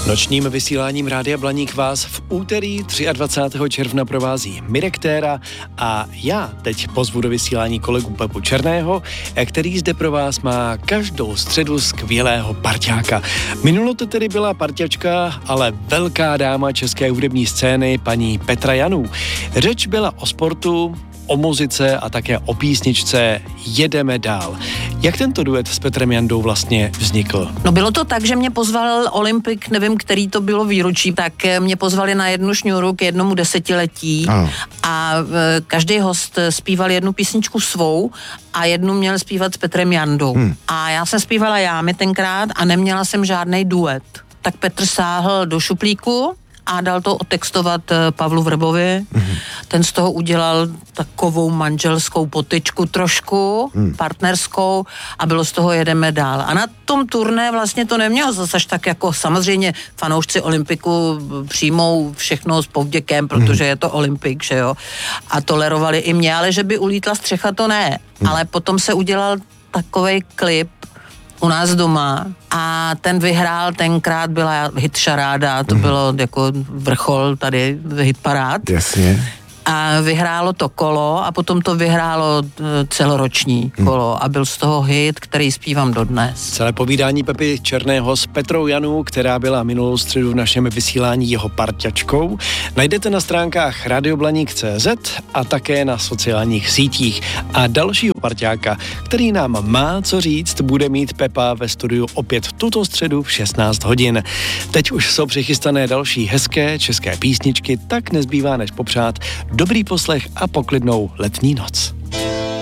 Nočním vysíláním Rádia Blaník vás v úterý 23. června provází Mirek Téra a já teď pozvu do vysílání kolegu Pepu Černého, který zde pro vás má každou středu skvělého parťáka. Minulo to tedy byla parťačka, ale velká dáma české hudební scény, paní Petra Janů. Řeč byla o sportu, o muzice a také o písničce Jedeme dál. Jak tento duet s Petrem Jandou vlastně vznikl? No bylo to tak, že mě pozval Olympik, nevím, který to bylo výročí, tak mě pozvali na jednu šňůru k jednomu desetiletí a každý host zpíval jednu písničku svou a jednu měl zpívat s Petrem Jandou. A já jsem zpívala jámy tenkrát a neměla jsem žádnej duet. Tak Petr sáhl do šuplíku a dal to otextovat Pavlu Vrbovi. Ten z toho udělal takovou manželskou potyčku trošku, partnerskou a bylo z toho Jedeme dál. A na tom turné vlastně to nemělo zase až tak jako samozřejmě fanoušci Olympiku přijmou všechno s povděkem, protože je to Olympik, že jo. A tolerovali i mě, ale že by ulítla střecha, to ne. Ale potom se udělal takovej klip u nás doma a ten vyhrál, tenkrát byla hitšaráda, to bylo jako vrchol tady hitparád. Jasně. A vyhrálo to kolo a potom to vyhrálo celoroční kolo a byl z toho hit, který zpívám dodnes. Celé povídání Pepy Černého s Petrou Janou, která byla minulou středu v našem vysílání jeho parťačkou, najdete na stránkách radioblaník.cz a také na sociálních sítích. A dalšího parťáka, který nám má co říct, bude mít Pepa ve studiu opět tuto středu v 16 hodin. Teď už jsou přichystané další hezké české písničky, tak nezbývá než popřát dobrý poslech a poklidnou letní noc.